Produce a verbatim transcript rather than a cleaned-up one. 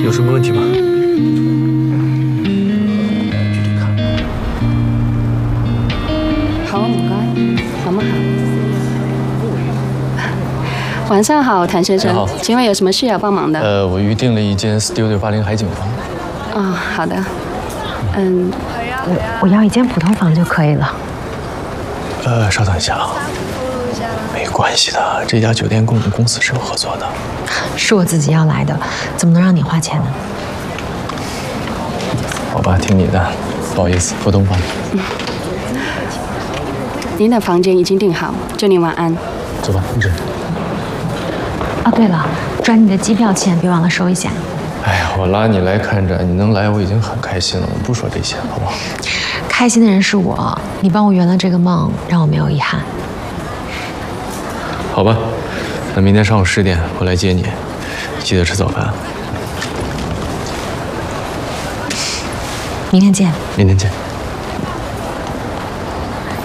有什么问题吗？ 好，唔该，慢慢好。晚上好，谭先生。 你好， 请问有什么需要帮忙的？ 呃，我预定了一间 Studio 八零海景房。 哦，好的。嗯， 我我要一间普通房就可以了。 呃，稍等一下啊。没关系的，这家酒店跟我们公司是有合作的。 是我自己要来的，怎么能让你花钱呢？ 好吧，听你的。不好意思，普通房。 嗯。您的房间已经订好，祝您晚安。 走吧，入睡。 哦，对了，转你的机票钱别忘了收一下。 哎呀，我拉你来看展，你能来我已经很开心了。我不说这些，好不好？ 开心的人是我，你帮我圆了这个梦，让我没有遗憾。 好吧，那明天上午十点我来接你，记得吃早饭。 明天见。 明天见。